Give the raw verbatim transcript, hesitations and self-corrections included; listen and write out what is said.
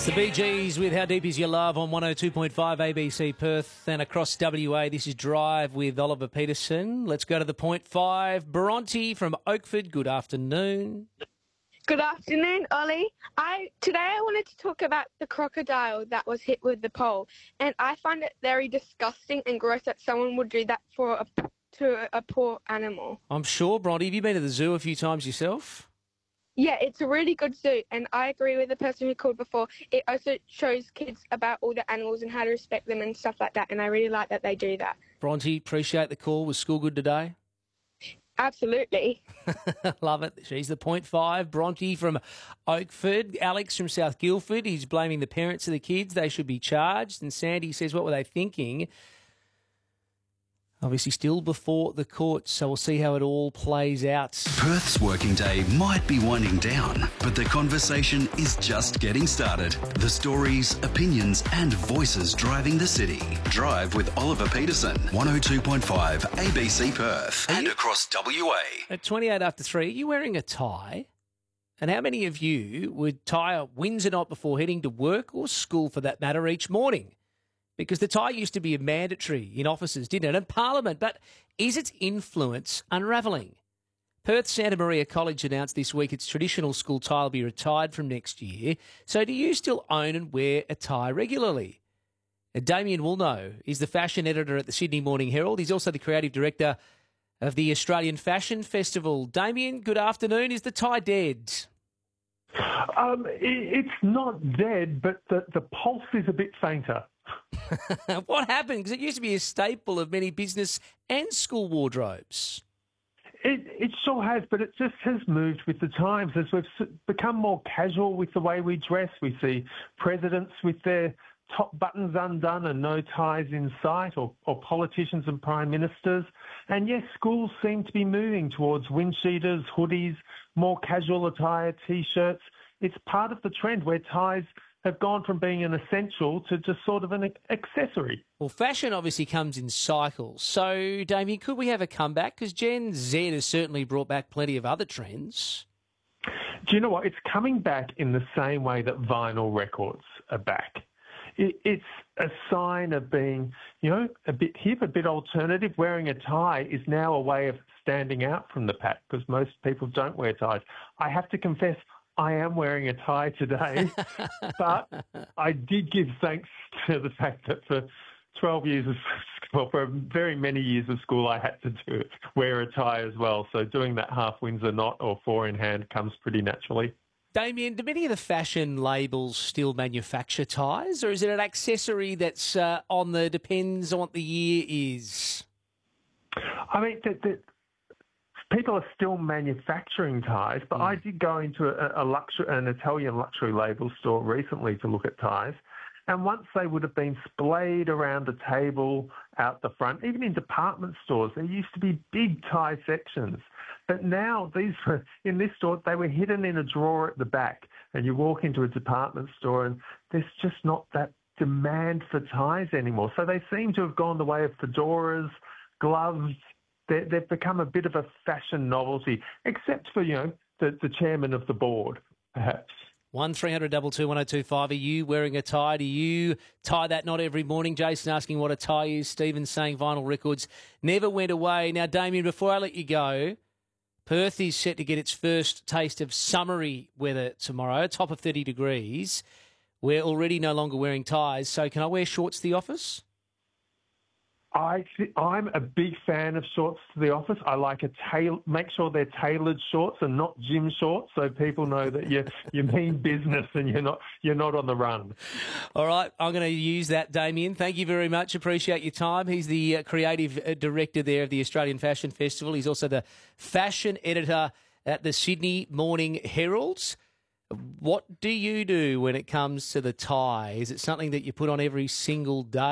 It's the Bee Gees with How Deep Is Your Love on one oh two point five A B C Perth and across W A. This is Drive with Oliver Peterson. Let's go to the point five. Bronte from Oakford, good afternoon. Good afternoon, Ollie. I today I wanted to talk about the crocodile that was hit with the pole, and I find it very disgusting and gross that someone would do that for a, to a poor animal. I'm sure, Bronte. Have you been to the zoo a few times yourself? Yeah, it's a really good zoo, and I agree with the person who called before. It also shows kids about all the animals and how to respect them and stuff like that, and I really like that they do that. Bronte, appreciate the call. Was school good today? Absolutely. Love it. She's the point five. Bronte from Oakford. Alex from South Guildford. He's blaming the parents of the kids. They should be charged. And Sandy says, what were they thinking? Obviously still before the courts, so we'll see how it all plays out. Perth's working day might be winding down, but the conversation is just getting started. The stories, opinions and voices driving the city. Drive with Oliver Peterson, one oh two point five A B C Perth and across W A. At twenty-eight after three, are you wearing a tie? And how many of you would tie a Windsor knot before heading to work or school for that matter each morning? Because the tie used to be mandatory in offices, didn't it? And Parliament. But is its influence unravelling? Perth Santa Maria College announced this week its traditional school tie will be retired from next year. So do you still own and wear a tie regularly? And Damien Woolnough is the fashion editor at the Sydney Morning Herald. He's also the creative director of the Australian Fashion Festival. Damien, good afternoon. Is the tie dead? Um, it, it's not dead, but the, the pulse is a bit fainter. What happened? Because it used to be a staple of many business and school wardrobes. It, it sure has, but it just has moved with the times. As we've become more casual with the way we dress, we see presidents with their top buttons undone and no ties in sight, or, or politicians and prime ministers. And yes, schools seem to be moving towards windsheeters, hoodies, more casual attire, T-shirts. It's part of the trend where ties have gone from being an essential to just sort of an accessory. Well, fashion obviously comes in cycles. So, Damien, could we have a comeback? Because Gen Z has certainly brought back plenty of other trends. Do you know what? It's coming back in the same way that vinyl records are back. It, it's a sign of being, you know, a bit hip, a bit alternative. Wearing a tie is now a way of standing out from the pack because most people don't wear ties. I have to confess, I am wearing a tie today, but I did give thanks to the fact that for twelve years of well, for very many years of school, I had to do wear a tie as well. So doing that half Windsor knot or four in hand comes pretty naturally. Damien, do many of the fashion labels still manufacture ties, or is it an accessory that's uh, on the depends on what the year is? I mean, the, the, people are still manufacturing ties, but mm. I did go into a, a luxury, an Italian luxury label store recently to look at ties. And once they would have been splayed around the table out the front, even in department stores, there used to be big tie sections. But now these were, in this store, they were hidden in a drawer at the back. And you walk into a department store and there's just not that demand for ties anymore. So they seem to have gone the way of fedoras, gloves. They're, they've become a bit of a fashion novelty, except for, you know, the, the chairman of the board, perhaps. one three hundred two two one oh two five. Are you wearing a tie? Do you tie that knot every morning? Jason asking what a tie is. Stephen saying vinyl records never went away. Now, Damien, before I let you go, Perth is set to get its first taste of summery weather tomorrow, top of thirty degrees. We're already no longer wearing ties, so can I wear shorts to the office? I th- I'm a big fan of shorts to the office. I like a tail. Make sure they're tailored shorts and not gym shorts, so people know that you you mean business and you're not you're not on the run. All right, I'm going to use that, Damien. Thank you very much. Appreciate your time. He's the uh, creative uh, director there of the Australian Fashion Festival. He's also the fashion editor at the Sydney Morning Herald. What do you do when it comes to the tie? Is it something that you put on every single day?